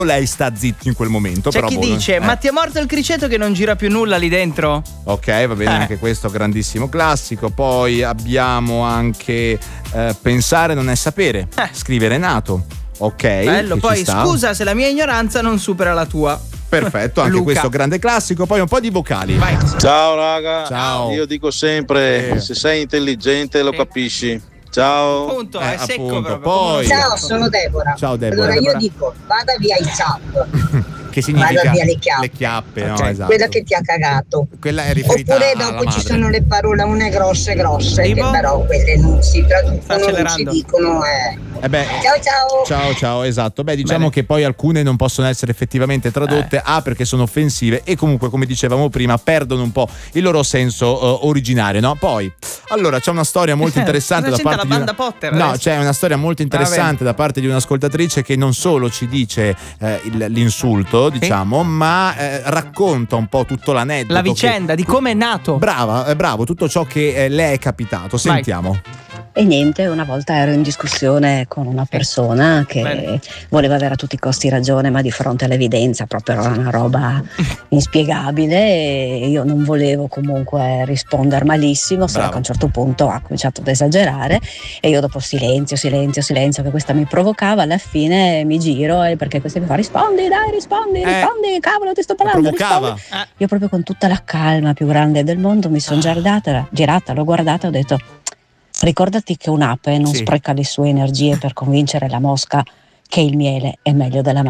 lei sta zitto in quel momento. C'è però chi dice ma ti è morto il criceto che non gira più nulla lì dentro? Ok, va bene, anche questo grandissimo classico. Poi abbiamo anche pensare non è sapere, scrive Renato. Ok, bello. Poi scusa se la mia ignoranza non supera la tua. Perfetto, anche Luca. questo grande classico. Poi un po' di vocali. Vai. Ciao raga. Ciao. Io dico sempre, se sei intelligente lo capisci. Ciao. Appunto, è secco appunto. proprio. Poi Ciao, sono Deborah. Ciao Deborah. Allora Deborah. io dico, vada via il zap. Che significa? Vada via le chiappe. Le chiappe, no, Okay. esatto. Quella che ti ha cagato. Quella è riferita Oppure alla dopo ci madre. sono le parolone grosse Tipo? che però quelle non si traducono, non si accelerando. dicono. Beh, ciao, esatto. Beh, diciamo che poi alcune non possono essere effettivamente tradotte, perché sono offensive e comunque, come dicevamo prima, perdono un po' il loro senso originario, no? Poi, allora, c'è una storia molto interessante da parte la di banda Potter. No, adesso. c'è una storia molto interessante da parte di un'ascoltatrice che non solo ci dice l'insulto, diciamo, ma racconta un po' tutto l'aneddoto, la vicenda di come è nato. Bravo, tutto ciò che le è capitato. Sentiamo. E niente, una volta ero in discussione con una persona che voleva avere a tutti i costi ragione, ma di fronte all'evidenza proprio era una roba inspiegabile e io non volevo comunque rispondere malissimo, solo che a un certo punto ha cominciato ad esagerare e io dopo silenzio che questa mi provocava, alla fine mi giro e perché questa mi fa rispondi, cavolo ti sto parlando, provocava. Io proprio con tutta la calma più grande del mondo mi sono girata, l'ho guardata e ho detto: ricordati che un'ape non spreca le sue energie per convincere la mosca che il miele è meglio della